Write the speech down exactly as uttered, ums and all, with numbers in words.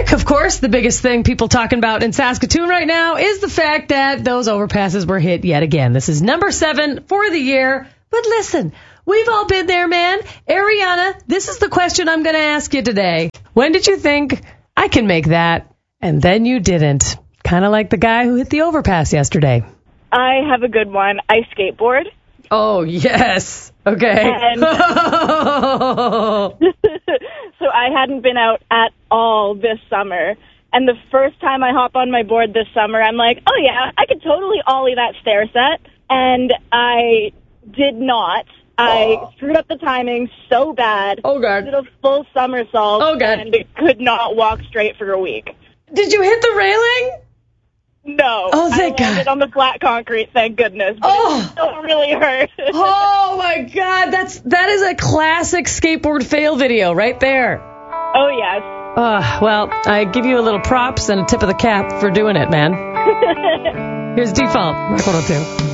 traffic, of course. The biggest thing people talking about in Saskatoon right now is the fact that those overpasses were hit yet again. This is number seven for the year. But listen, we've all been there, man. Ariana, this is the question I'm going to ask you today. When did you think, I can make that, and then you didn't? Kind of like the guy who hit the overpass yesterday. I have a good one. I skateboard. Oh, yes. Okay. And so I hadn't been out at all this summer. And the first time I hop on my board this summer, I'm like, oh, yeah, I could totally ollie that stair set. And I did not. I oh. screwed up the timing so bad. Oh, God. Did a full somersault. Oh, God. And could not walk straight for a week. Did you hit the railing? No. Oh, thank I landed God. on the flat concrete, thank goodness. But oh. it still really hurt. Oh, my God. That's, that is a classic skateboard fail video right there. Oh, yes. Uh, well, I give you a little props and a tip of the cap for doing it, man. Here's Default, Rock one oh two.